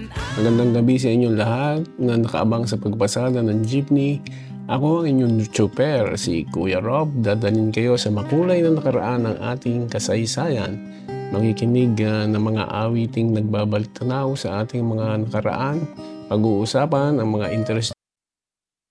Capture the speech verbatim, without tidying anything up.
Magandang gabi sa inyong lahat na nakaabang sa pagpasada ng jeepney. Ako ang inyong chopper, si Kuya Rob. Dadalhin kayo sa makulay na nakaraan ng ating kasaysayan. Makikinig uh, ng mga awiting nagbabalik tanaw sa ating mga nakaraan. Pag-uusapan ang mga interest